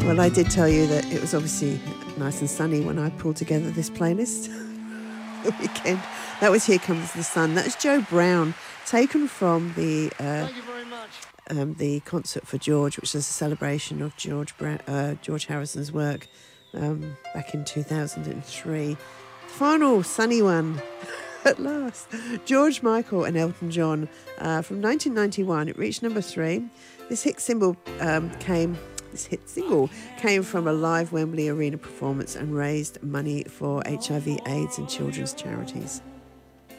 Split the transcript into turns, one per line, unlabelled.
Well, I did tell you that it was obviously nice and sunny when I pulled together this playlist the weekend. That was Here Comes the Sun. That was Joe Brown, taken from
Thank you very much.
the Concert for George, which is a celebration of George Harrison's work back in 2003. Final sunny one. At last, George Michael and Elton John from 1991. It reached number 3. This hit single came from a live Wembley Arena performance and raised money for HIV/AIDS and children's charities.